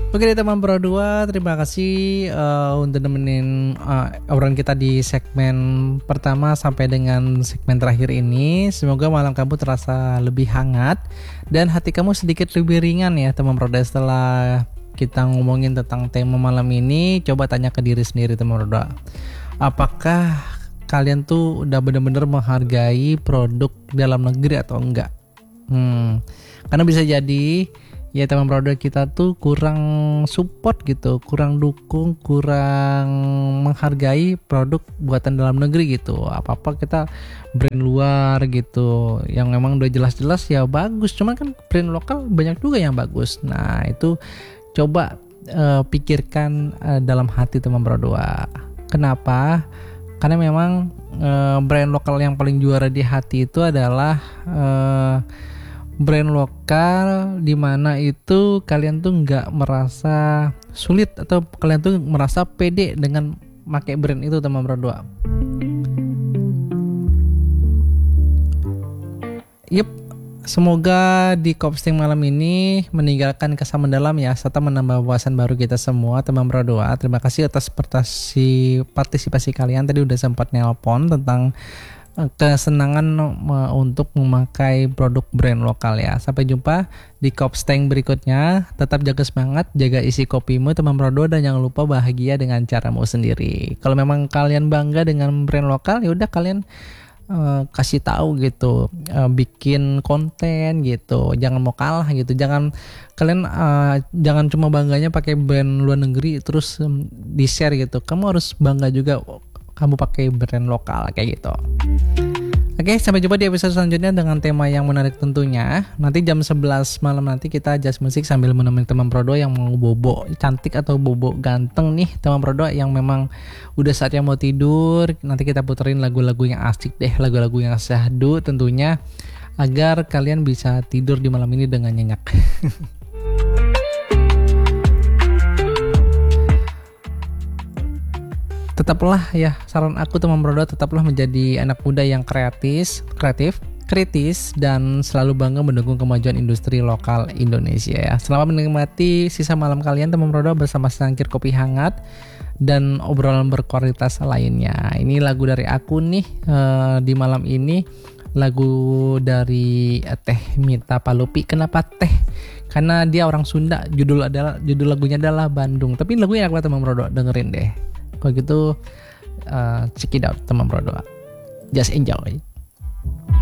Oke deh teman Pro 2, terima kasih untuk nemenin obrolan kita di segmen pertama sampai dengan segmen terakhir ini. Semoga malam kamu terasa lebih hangat dan hati kamu sedikit lebih ringan ya teman Pro 2. Setelah kita ngomongin tentang tema malam ini, coba tanya ke diri sendiri teman Pro 2. Apakah kalian tuh udah benar-benar menghargai produk dalam negeri atau enggak? Karena bisa jadi ya teman produk kita tuh kurang support gitu, kurang dukung, kurang menghargai produk buatan dalam negeri gitu. Apa-apa kita brand luar gitu, yang memang udah jelas-jelas ya bagus, cuman kan brand lokal banyak juga yang bagus. Nah itu coba pikirkan dalam hati teman produk. Kenapa? Karena memang brand lokal yang paling juara di hati itu adalah brand lokal di mana itu kalian tuh nggak merasa sulit atau kalian tuh merasa pede dengan pakai brand itu teman berdua. Yup, semoga di Kopsting malam ini meninggalkan kesan mendalam ya, serta menambah wawasan baru kita semua teman berdua. Terima kasih atas partisipasi kalian. Tadi udah sempat nelpon tentang kesenangan untuk memakai produk brand lokal ya. Sampai jumpa di Kopsteng berikutnya. Tetap jaga semangat, jaga isi kopimu teman Prodo, dan jangan lupa bahagia dengan caramu sendiri. Kalau memang kalian bangga dengan brand lokal, ya udah kalian kasih tahu gitu, bikin konten gitu, jangan mau kalah gitu, jangan kalian jangan cuma bangganya pakai brand luar negeri terus di share gitu. Kamu harus bangga juga kamu pakai brand lokal kayak gitu. Oke, sampai jumpa di episode selanjutnya dengan tema yang menarik tentunya. Nanti jam 11 malam nanti kita just musik sambil menemani teman Prodo yang mau bobo cantik atau bobo ganteng nih, teman Prodo yang memang udah saatnya mau tidur. Nanti kita puterin lagu-lagu yang asik deh, lagu-lagu yang syahdu tentunya, agar kalian bisa tidur di malam ini dengan nyenyak. Tetaplah ya, saran aku teman Prodo, tetaplah menjadi anak muda yang kritis, dan selalu bangga mendukung kemajuan industri lokal Indonesia ya. Selamat menikmati sisa malam kalian teman Prodo bersama secangkir kopi hangat dan obrolan berkualitas lainnya. Ini lagu dari aku nih di malam ini, lagu dari Teh Mita Palupi. Kenapa teh? Karena dia orang Sunda. Judul lagunya adalah Bandung. Tapi lagunya enak banget teman Prodo, dengerin deh. Kalau gitu check it out teman Prodo, just enjoy.